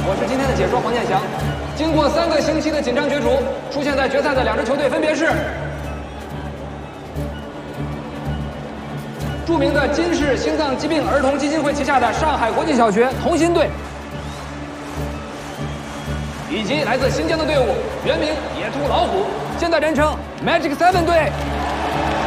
我是今天的解说黄健翔。经过3个星期的紧张角逐，出现在决赛的2支球队分别是著名的金氏心脏疾病儿童基金会旗下的上海国际小学同心队，以及来自新疆的队伍，原名野兔老虎，现在人称 Magic 7队。